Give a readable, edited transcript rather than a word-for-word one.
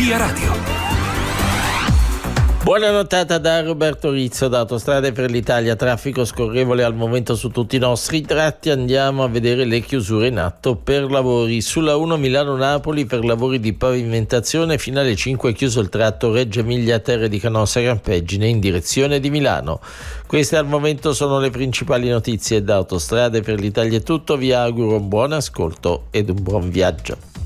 Via Radio. Buona nottata da Roberto Rizzo da Autostrade per l'Italia. Traffico scorrevole al momento su tutti i nostri tratti. Andiamo a vedere le chiusure in atto per lavori. Sulla 1 Milano-Napoli per lavori di pavimentazione fino alle 5 è chiuso il tratto Reggio Emilia Terre di Canossa Campeggine in direzione di Milano. Queste al momento sono le principali notizie. Da Autostrade per l'Italia è tutto. Vi auguro un buon ascolto ed un buon viaggio.